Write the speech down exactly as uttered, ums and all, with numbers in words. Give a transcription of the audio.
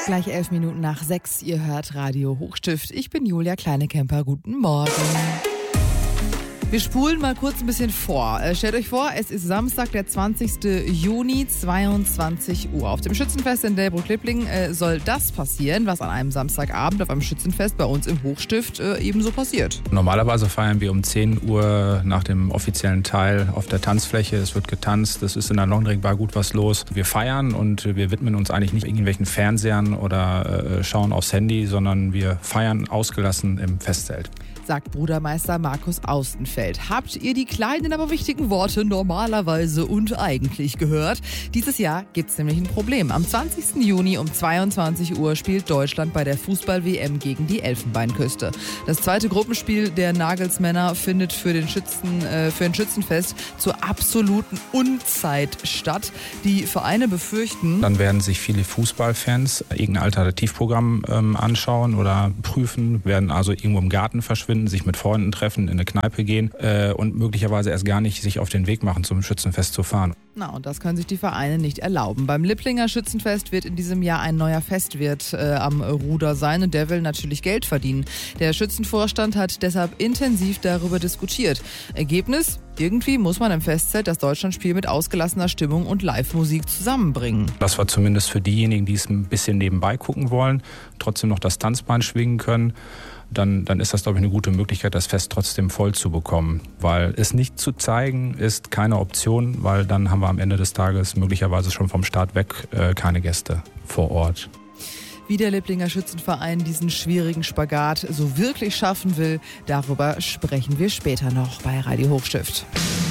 Gleich elf Minuten nach sechs, ihr hört Radio Hochstift. Ich bin Julia Kleinekemper, guten Morgen. Wir spulen mal kurz ein bisschen vor. Äh, stellt euch vor, es ist Samstag, der zwanzigsten Juni, zweiundzwanzig Uhr. Auf dem Schützenfest in Delbrück-Lippling äh, soll das passieren, was an einem Samstagabend auf einem Schützenfest bei uns im Hochstift äh, ebenso passiert. Normalerweise feiern wir um zehn Uhr nach dem offiziellen Teil auf der Tanzfläche. Es wird getanzt, es ist in der Longdrink-Bar gut was los. Wir feiern und wir widmen uns eigentlich nicht irgendwelchen Fernsehern oder äh, schauen aufs Handy, sondern wir feiern ausgelassen im Festzelt, sagt Brudermeister Markus Austenfeld. Habt ihr die kleinen, aber wichtigen Worte normalerweise und eigentlich gehört? Dieses Jahr gibt's nämlich ein Problem. Am zwanzigsten Juni um zweiundzwanzig Uhr spielt Deutschland bei der Fußball-W M gegen die Elfenbeinküste. Das zweite Gruppenspiel der Nagelsmänner findet für den Schützen, äh, für ein Schützenfest zur absoluten Unzeit statt. Die Vereine befürchten, dann werden sich viele Fußballfans irgendein Alternativprogramm ähm, anschauen oder prüfen, werden also irgendwo im Garten verschwinden, sich mit Freunden treffen, in eine Kneipe gehen äh, und möglicherweise erst gar nicht sich auf den Weg machen, zum Schützenfest zu fahren. Na, und das können sich die Vereine nicht erlauben. Beim Lipplinger Schützenfest wird in diesem Jahr ein neuer Festwirt äh, am Ruder sein und der will natürlich Geld verdienen. Der Schützenvorstand hat deshalb intensiv darüber diskutiert. Ergebnis? Irgendwie muss man im Festzelt das Deutschlandspiel mit ausgelassener Stimmung und Live-Musik zusammenbringen. Das war zumindest für diejenigen, die es ein bisschen nebenbei gucken wollen, trotzdem noch das Tanzbein schwingen können. Dann, dann ist das, glaube ich, eine gute Möglichkeit, das Fest trotzdem voll zu bekommen. Weil es nicht zu zeigen, ist keine Option, weil dann haben wir am Ende des Tages möglicherweise schon vom Start weg äh, keine Gäste vor Ort. Wie der Lipplinger Schützenverein diesen schwierigen Spagat so wirklich schaffen will, darüber sprechen wir später noch bei Radio Hochstift.